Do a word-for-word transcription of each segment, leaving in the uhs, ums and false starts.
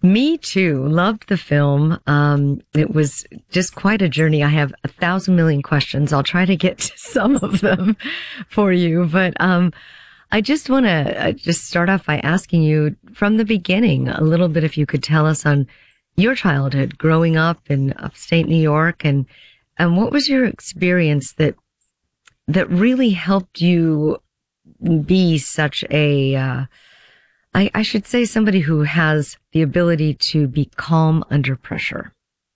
Me too. Loved the film. Um, it was just quite a journey. I have a thousand million questions. I'll try to get to some of them for you, but um, I just want to uh, just start off by asking you from the beginning a little bit, if you could tell us on your childhood, growing up in upstate New York, and and what was your experience that that really helped you be such a uh, I, I should say somebody who has the ability to be calm under pressure,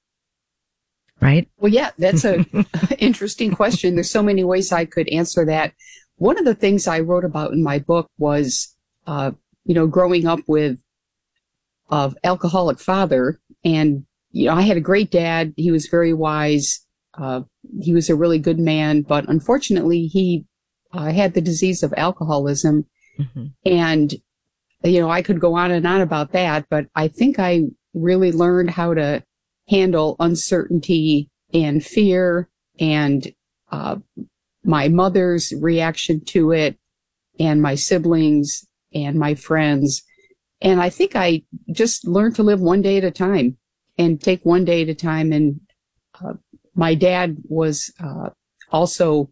right? Well, yeah, that's a interesting question. There's so many ways I could answer that. One of the things I wrote about in my book was, uh, you know, growing up with an alcoholic father. And, you know, I had a great dad. He was very wise. Uh, he was a really good man. But unfortunately, he uh, had the disease of alcoholism. Mm-hmm. And you know, I could go on and on about that, but I think I really learned how to handle uncertainty and fear and uh, my mother's reaction to it and my siblings and my friends. And I think I just learned to live one day at a time and take one day at a time. And uh, my dad was uh, also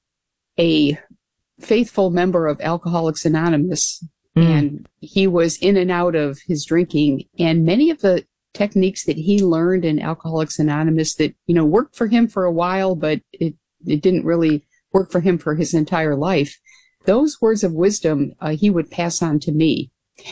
a faithful member of Alcoholics Anonymous. Mm. And he was in and out of his drinking, and many of the techniques that he learned in Alcoholics Anonymous that, you know, worked for him for a while, but it, it didn't really work for him for his entire life. Those words of wisdom, uh, he would pass on to me.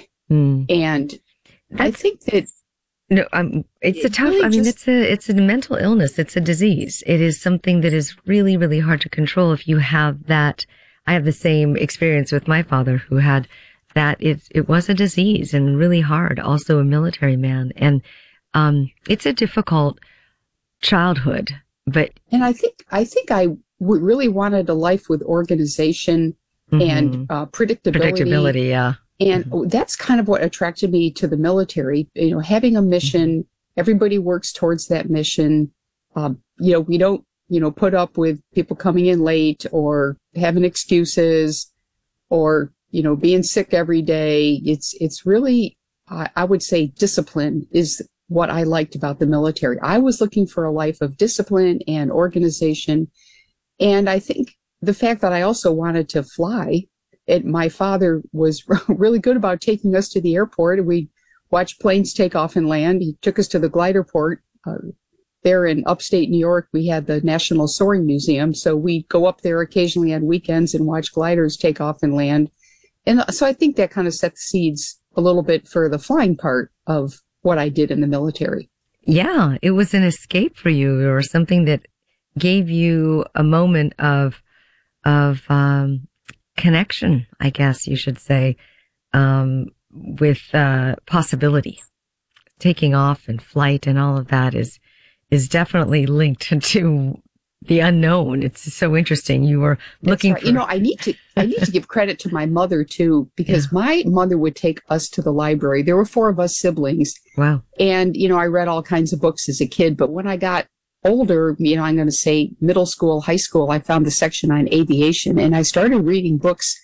Mm. And That's, I think that no, um, it's it a tough, really I mean, just, it's a, it's a mental illness. It's a disease. It is something that is really, really hard to control if you have that. I have the same experience with my father, who had that it, it was a disease and really hard, also a military man. And, um, it's a difficult childhood, but. And I think, I think I w- really wanted a life with organization mm-hmm. and, uh, predictability. Predictability, yeah. And mm-hmm. that's kind of what attracted me to the military, you know, having a mission, mm-hmm. everybody works towards that mission. Um, you know, we don't, you know, put up with people coming in late or having excuses or, you know, being sick every day. It's, it's really, I, I would say discipline is what I liked about the military. I was looking for a life of discipline and organization. And I think the fact that I also wanted to fly, it, my father was really good about taking us to the airport. We watched planes take off and land. He took us to the glider port. Uh, there in upstate New York, we had the National Soaring Museum. So we'd go up there occasionally on weekends and watch gliders take off and land. And so I think that kind of set the seeds a little bit for the flying part of what I did in the military. Yeah, it was an escape for you, or something that gave you a moment of of um, connection, I guess you should say, um, with uh, possibility. Taking off and flight and all of that is is definitely linked to the unknown. It's so interesting. You were looking right. for, you know, I need to, I need to give credit to my mother too, because yeah. my mother would take us to the library. There were four of us siblings. Wow. And, you know, I read all kinds of books as a kid, but when I got older, you know, I'm going to say middle school, high school, I found the section on aviation, and I started reading books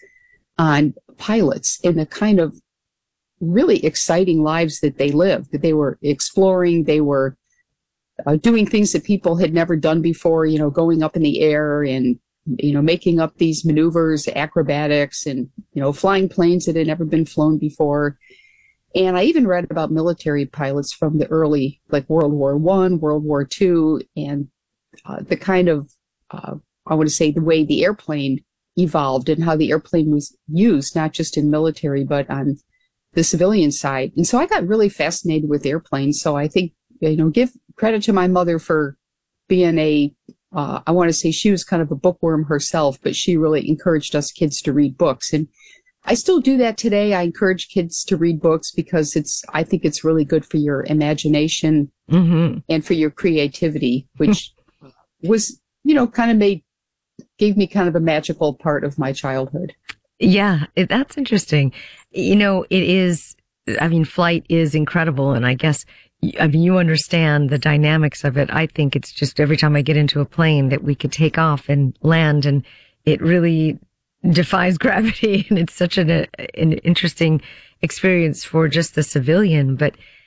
on pilots and the kind of really exciting lives that they lived, that they were exploring. They were Uh, doing things that people had never done before, you know, going up in the air and, you know, making up these maneuvers, acrobatics, and, you know, flying planes that had never been flown before. And I even read about military pilots from the early, like World War One, World War Two, and uh, the kind of, uh, I want to say, the way the airplane evolved and how the airplane was used, not just in military, but on the civilian side. And so I got really fascinated with airplanes. So I think, you know, give credit to my mother for being a, uh, I want to say she was kind of a bookworm herself, but she really encouraged us kids to read books. And I still do that today. I encourage kids to read books because it's, I think it's really good for your imagination mm-hmm. and for your creativity, which was, you know, kind of made, gave me kind of a magical part of my childhood. Yeah, it, that's interesting. You know, it is, I mean, flight is incredible. And I guess, I mean, you understand the dynamics of it. I think it's just every time I get into a plane that we could take off and land, and it really defies gravity. And it's such an, an interesting experience for just the civilian. But